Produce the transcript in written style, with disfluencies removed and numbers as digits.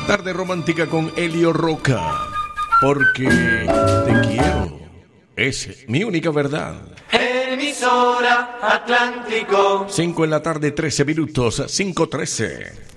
Tarde romántica con Elio Roca. Porque te quiero. Es mi única verdad. Emisora Atlántico. 5 en la tarde, 13 minutos. 5:13.